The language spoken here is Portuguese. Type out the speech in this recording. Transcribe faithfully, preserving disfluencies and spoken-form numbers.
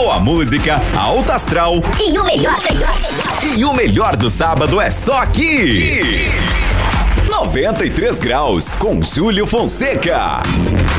Boa música, alto astral e o melhor. E o melhor do sábado é só aqui. noventa e três graus com Júlio Fonseca.